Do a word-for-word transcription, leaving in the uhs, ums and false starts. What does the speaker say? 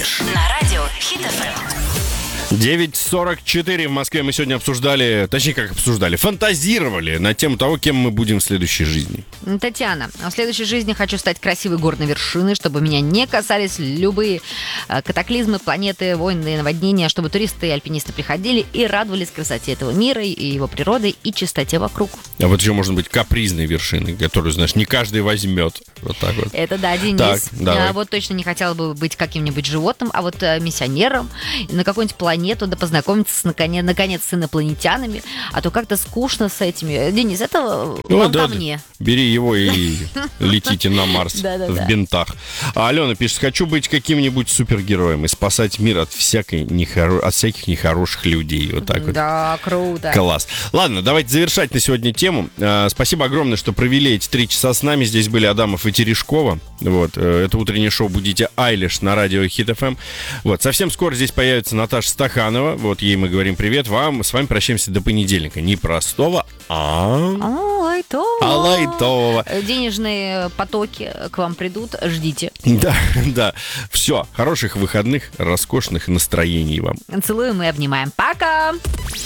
знаешь. На радио Хит эф эм. девять сорок четыре в Москве. Мы сегодня обсуждали, точнее, как обсуждали, фантазировали на тему того, кем мы будем в следующей жизни. Татьяна, в следующей жизни хочу стать красивой горной вершиной, чтобы меня не касались любые э, катаклизмы, планеты, войны, наводнения, чтобы туристы и альпинисты приходили и радовались красоте этого мира и его природы и чистоте вокруг. А вот еще можно быть капризной вершиной, которую, знаешь, не каждый возьмет. Вот так вот. Это да, Денис. Так, давай. А, вот точно не хотела бы быть каким-нибудь животным, а вот э, миссионером на какую-нибудь планету, да познакомиться с, наконец, наконец с инопланетянами, а то как-то скучно с этими. Денис, это Ну, вам да, ко да. мне. Бери его и летите на Марс Да-да-да. в бинтах. А Алена пишет: хочу быть каким-нибудь супергероем и спасать мир от, всякой нехоро... от всяких нехороших людей. Вот так вот. Да, круто. Класс. Ладно, давайте завершать на сегодня тему. А, Спасибо огромное, что провели эти три часа с нами. Здесь были Адамов и Терешкова. Вот, э, это утреннее шоу «Будите Айлиш» на радио Хит эф эм. Вот, совсем скоро здесь появится Наташа Стаханова. Вот, ей мы говорим привет. Вам, с вами прощаемся до понедельника. Не простого, а... А, лайтово. А лайтового. Денежные потоки к вам придут, ждите. Да, да. Все, хороших выходных, роскошных настроений вам. Целуем и обнимаем. Пока!